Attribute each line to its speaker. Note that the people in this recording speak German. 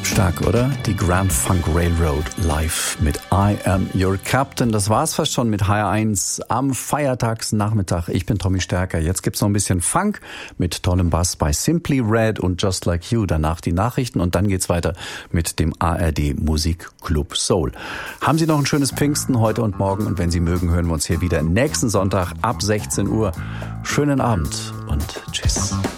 Speaker 1: Stark, oder? Die Grand Funk Railroad live mit I Am Your Captain. Das war's fast schon mit HR1 am Feiertagsnachmittag. Ich bin Tommy Stärker. Jetzt gibt's noch ein bisschen Funk mit tollem Bass bei Simply Red und Just Like You. Danach die Nachrichten und dann geht's weiter mit dem ARD Musikclub Soul. Haben Sie noch ein schönes Pfingsten heute und morgen und wenn Sie mögen, hören wir uns hier wieder nächsten Sonntag ab 16 Uhr. Schönen Abend und tschüss.